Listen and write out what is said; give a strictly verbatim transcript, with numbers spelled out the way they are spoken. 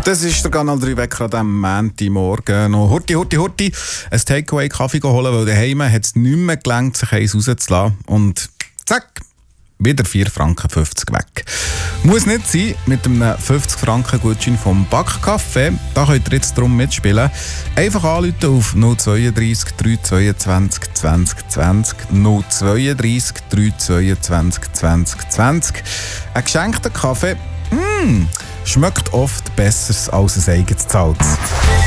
Das ist der Kanal drei Wecker an diesem Montagmorgen. Noch Hurti, Hurti, Hurti, ein Takeaway-Kaffee holen, weil daheim hat es nicht mehr gelangt, sich eins rauszulassen. Und zack, wieder vier Franken fünfzig weg. Muss nicht sein, mit einem fünfzig Franken Gutschein vom Backcafé. Da könnt ihr jetzt drum mitspielen. Einfach anrufen auf null zwei drei drei zweiundzwanzig zwanzig zwanzig. null zwei drei drei zweiundzwanzig zwanzig zwanzig. Ein geschenkter Kaffee, mmm, schmeckt oft besser als ein eigenes Salz.